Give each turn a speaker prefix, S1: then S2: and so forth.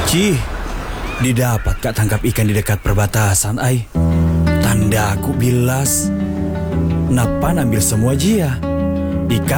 S1: Cih, didapat kak tangkap ikan di dekat perbatasan ai. Tanda aku bilas. Napa ambil semua jia. Ika